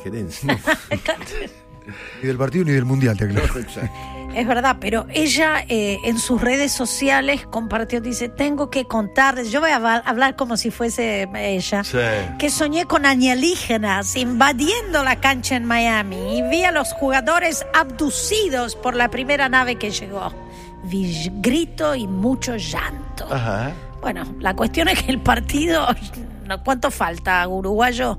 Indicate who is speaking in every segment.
Speaker 1: injerencia.
Speaker 2: Ni del partido ni del mundial, te aclaro.
Speaker 3: Es verdad, pero ella en sus redes sociales compartió, dice, tengo que contarles, yo voy a hablar como si fuese ella,
Speaker 4: Sí.
Speaker 3: que soñé con alienígenas invadiendo la cancha en Miami y vi a los jugadores abducidos por la primera nave que llegó. Vi grito y mucho llanto.
Speaker 4: Ajá.
Speaker 3: Bueno, la cuestión es que el partido, ¿cuánto falta, uruguayo?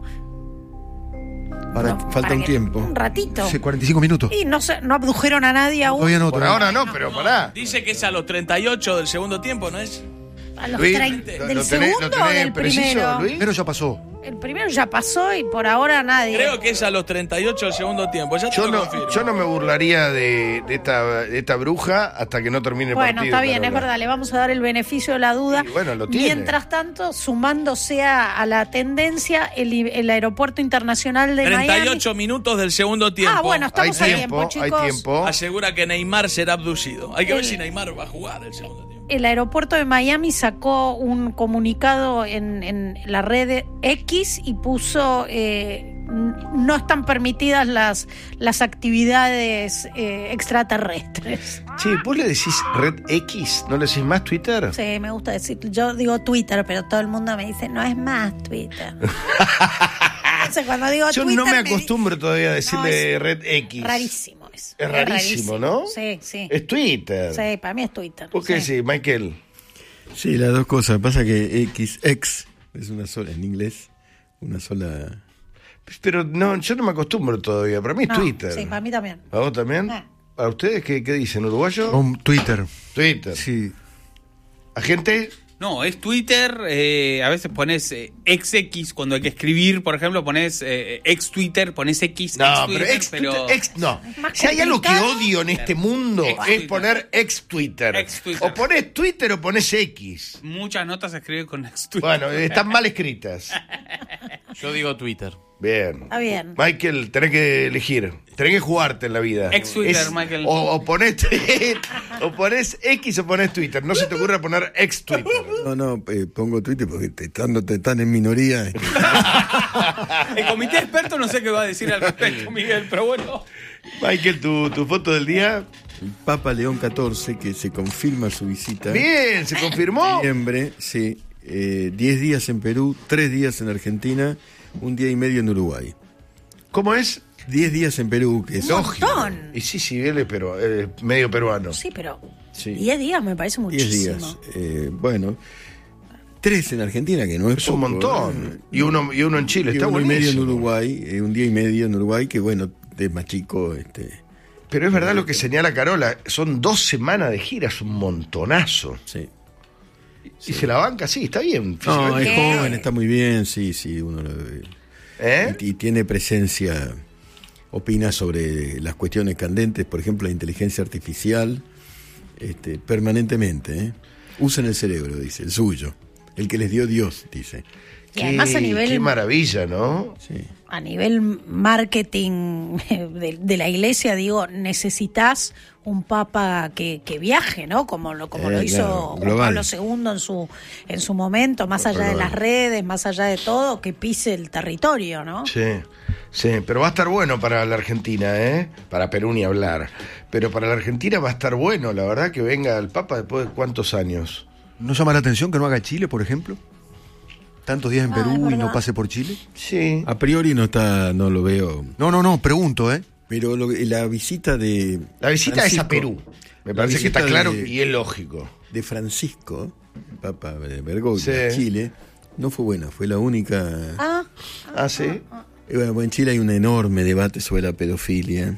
Speaker 1: Falta un
Speaker 3: que-
Speaker 1: tiempo.
Speaker 3: Un ratito.
Speaker 2: Sí, 45 minutos.
Speaker 3: Y no abdujeron a nadie aún.
Speaker 2: Todavía no.
Speaker 4: Por
Speaker 2: todavía.
Speaker 4: ahora no, pero pará.
Speaker 5: Dice que es a los 38 del segundo tiempo, ¿no es?
Speaker 3: A los
Speaker 4: Luis,
Speaker 3: 30.
Speaker 4: ¿lo
Speaker 3: ¿Del
Speaker 4: tenés-
Speaker 3: segundo
Speaker 4: lo tenés
Speaker 3: o del
Speaker 4: preciso,
Speaker 3: primero?
Speaker 4: Luis?
Speaker 2: Primero ya pasó.
Speaker 3: El primero ya pasó y por ahora nadie.
Speaker 5: Creo que es a los 38 del segundo tiempo. Ya te
Speaker 4: Yo
Speaker 5: lo
Speaker 4: no,
Speaker 5: confirmo.
Speaker 4: yo no me burlaría de esta bruja hasta que no termine el
Speaker 3: Bueno,
Speaker 4: partido.
Speaker 3: está bien,
Speaker 4: Carola.
Speaker 3: es verdad, le vamos a dar el beneficio de la duda.
Speaker 4: Y bueno, lo tiene.
Speaker 3: Mientras tanto, sumándose a la tendencia, el aeropuerto internacional de
Speaker 5: 38
Speaker 3: Miami.
Speaker 5: minutos del segundo tiempo.
Speaker 3: Ah, bueno, estamos
Speaker 4: Hay
Speaker 3: a
Speaker 4: tiempo,
Speaker 3: tiempo,
Speaker 4: hay
Speaker 3: chicos.
Speaker 4: tiempo.
Speaker 5: Asegura que Neymar será abducido. Hay que ver
Speaker 3: El-
Speaker 5: si Neymar va a jugar el segundo tiempo.
Speaker 3: El aeropuerto de Miami sacó un comunicado en la red X y puso no están permitidas las actividades extraterrestres.
Speaker 4: Che, ¿vos le decís Red X? ¿No le decís más Twitter?
Speaker 3: Sí, me gusta decir, yo digo Twitter, pero todo el mundo me dice, no es más Twitter. Entonces cuando digo
Speaker 4: Yo
Speaker 3: Twitter
Speaker 4: no me
Speaker 3: di-
Speaker 4: acostumbro todavía a decirle
Speaker 3: No, es
Speaker 4: Red X.
Speaker 3: Rarísimo eso.
Speaker 4: Es rarísimo, ¿no?
Speaker 3: Sí, sí.
Speaker 4: Es Twitter.
Speaker 3: Sí, para mí es Twitter.
Speaker 4: ¿Por qué
Speaker 3: sí.
Speaker 4: sí, Michael?
Speaker 1: Sí, las dos cosas. Pasa que X es una sola, en inglés, una sola.
Speaker 4: Pero no, yo no me acostumbro todavía. Para mí es
Speaker 3: No,
Speaker 4: Twitter.
Speaker 3: Sí, para mí también.
Speaker 4: ¿A vos también?
Speaker 3: Ah.
Speaker 4: ¿A ustedes qué dicen? ¿Uruguayo?
Speaker 2: Con Twitter.
Speaker 4: Twitter.
Speaker 2: Sí.
Speaker 4: ¿A gente?
Speaker 6: No, es Twitter, a veces pones XX cuando hay que escribir, por ejemplo, pones ex Twitter, pones X,
Speaker 4: No,
Speaker 6: ex
Speaker 4: pero
Speaker 6: Twitter,
Speaker 4: ex Twitter, no.
Speaker 3: Es más
Speaker 4: Si hay algo que
Speaker 3: complicado.
Speaker 4: odio en este mundo
Speaker 6: Ex
Speaker 4: es
Speaker 6: Twitter.
Speaker 4: poner ex Twitter.
Speaker 6: Ex Twitter.
Speaker 4: O pones Twitter o pones X.
Speaker 6: Muchas notas se escriben con ex Twitter.
Speaker 4: Bueno, están mal escritas.
Speaker 7: Yo digo Twitter.
Speaker 4: Bien.
Speaker 3: Está bien.
Speaker 4: Michael, tenés que elegir. Tenés que jugarte en la vida.
Speaker 6: Ex Twitter, Michael.
Speaker 4: O ponés X o ponés Twitter. No se te ocurra poner ex Twitter.
Speaker 1: No, pongo Twitter porque están en minoría.
Speaker 6: El comité experto no sé qué va a decir al respecto, Miguel, pero bueno.
Speaker 4: Michael, tu foto del día.
Speaker 1: El Papa León XIV, que se confirma su visita.
Speaker 4: Bien, se confirmó.
Speaker 1: Noviembre, sí. 10 días en Perú, 3 días en Argentina, 1 día y medio en Uruguay.
Speaker 4: ¿Cómo es?
Speaker 1: 10 días en Perú, que es
Speaker 4: Lógico.
Speaker 3: montón.
Speaker 4: Y sí, él es medio peruano.
Speaker 3: Sí, pero
Speaker 1: Sí.
Speaker 3: 10 días me parece
Speaker 1: 10
Speaker 3: muchísimo.
Speaker 1: días. Bueno, 3 en Argentina, que no es
Speaker 4: Es un
Speaker 1: poco,
Speaker 4: montón.
Speaker 1: ¿eh?
Speaker 4: Y uno en Chile,
Speaker 1: Y
Speaker 4: está
Speaker 1: uno y
Speaker 4: buenísimo.
Speaker 1: medio en Uruguay, 1 día y medio en Uruguay, que bueno, es más chico.
Speaker 4: Pero es verdad lo que señala Carola, son 2 semanas de gira, es un montonazo.
Speaker 1: Sí.
Speaker 4: Y se la banca, sí, está bien.
Speaker 1: No, es
Speaker 3: ¿Qué?
Speaker 1: joven, está muy bien, sí, uno lo ve.
Speaker 4: ¿Eh?
Speaker 1: Y tiene presencia, opina sobre las cuestiones candentes, por ejemplo, la inteligencia artificial, permanentemente. Usan el cerebro, dice, el suyo, el que les dio Dios, dice.
Speaker 3: Y además a nivel-
Speaker 4: Qué maravilla, ¿no?
Speaker 1: Sí.
Speaker 3: A nivel marketing de la iglesia, digo, necesitas un papa que viaje, ¿no? Como lo hizo
Speaker 1: claro,
Speaker 3: Juan
Speaker 1: global.
Speaker 3: Pablo II en su momento, más allá de
Speaker 1: Global.
Speaker 3: las redes, más allá de todo, que pise el territorio, ¿no?
Speaker 4: Sí, pero va a estar bueno para la Argentina, ¿eh? Para Perú ni hablar. Pero para la Argentina va a estar bueno, la verdad, que venga el Papa después de cuántos años.
Speaker 2: ¿No llama la atención que no haga Chile, por ejemplo? Tantos días en
Speaker 3: Ah,
Speaker 2: Perú
Speaker 3: es
Speaker 2: y
Speaker 3: verdad.
Speaker 2: no pase por Chile.
Speaker 4: Sí.
Speaker 1: A priori no lo veo,
Speaker 2: No, pregunto, ¿eh?
Speaker 1: pero la visita de...
Speaker 4: La visita es a
Speaker 1: Francisco-
Speaker 4: Perú. Me
Speaker 1: la
Speaker 4: parece que está
Speaker 1: visita
Speaker 4: claro
Speaker 1: de-
Speaker 4: y es lógico.
Speaker 1: de Francisco, Papa de Bergoglio,
Speaker 4: Sí.
Speaker 1: de Chile, no fue buena, fue la única...
Speaker 4: Ah, sí.
Speaker 1: Bueno, en Chile hay un enorme debate sobre la pedofilia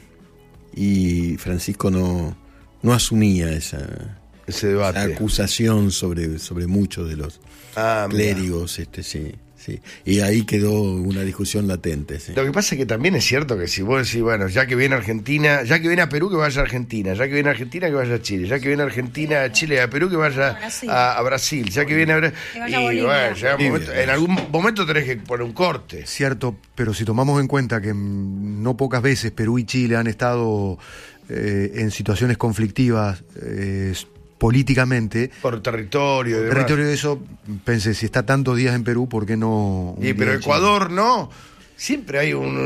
Speaker 1: y Francisco no asumía esa
Speaker 4: Ese debate.
Speaker 1: acusación sobre muchos de los
Speaker 4: Ah, mira.
Speaker 1: clérigos, sí. Y ahí quedó una discusión latente, sí.
Speaker 4: Lo que pasa es que también es cierto que si vos decís, bueno, ya que viene Argentina, ya que viene a Perú, que vaya a Argentina, ya que viene a Argentina, que vaya a Chile, ya que viene a Argentina, a Chile, a Perú, que vaya
Speaker 3: Brasil.
Speaker 4: a Brasil, ya que viene a
Speaker 3: Que vaya a
Speaker 4: y
Speaker 3: Bolivia.
Speaker 4: bueno, llega un momento- en algún momento tenés que poner un corte.
Speaker 2: Cierto, pero si tomamos en cuenta que no pocas veces Perú y Chile han estado en situaciones conflictivas políticamente,
Speaker 4: Por territorio y demás.
Speaker 2: territorio de eso, pensé, si está tantos días en Perú, ¿por qué no? un
Speaker 4: Y,
Speaker 2: día
Speaker 4: pero
Speaker 2: en Chile?
Speaker 4: Ecuador no. Siempre hay un